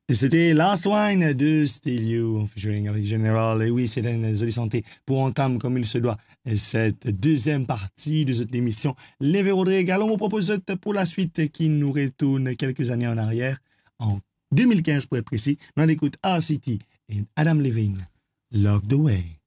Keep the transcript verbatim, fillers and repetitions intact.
C'était Last Wine de Stelio, featuring avec General. Et oui, c'est une jolie santé pour entame comme il se doit cette deuxième partie de cette émission. Les Rodrigue. Alors, on vous propose pour la suite qui nous retourne quelques années en arrière, en deux mille quinze pour être précis. On écoute R-City et Adam Levine, Locked Away.